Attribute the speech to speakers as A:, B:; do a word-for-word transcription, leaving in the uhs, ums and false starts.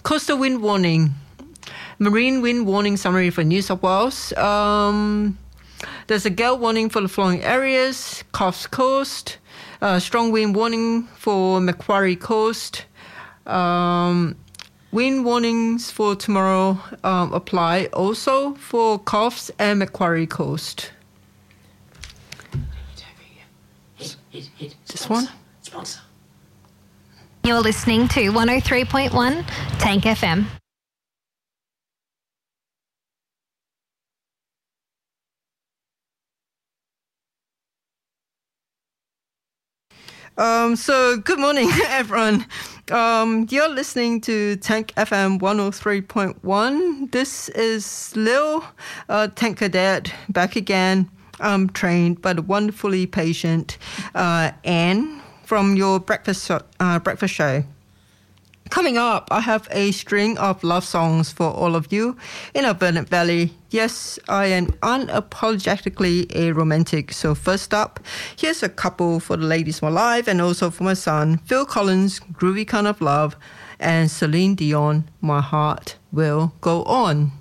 A: coastal wind warning. Marine wind warning summary for New South Wales. Um, there's a gale warning for the following areas. Coffs Coast. Uh, strong wind warning for Macquarie Coast. Um, wind warnings for tomorrow um, apply also for Coffs and Macquarie Coast.
B: Hit, hit, hit.
A: This one?
B: Sponsor.
C: You're listening to one oh three point one Tank F M.
A: Um, so, good morning, everyone. Um, you're listening to Tank F M one oh three point one. This is Lil, uh, Tank Cadet, back again. I'm trained by the wonderfully patient uh, Anne from your breakfast show, uh, breakfast show. Coming up, I have a string of love songs for all of you in our Burnett Valley. Yes, I am unapologetically a romantic. So first up, here's a couple for the ladies of my life and also for my son, Phil Collins, Groovy Kind of Love, and Celine Dion, My Heart Will Go On.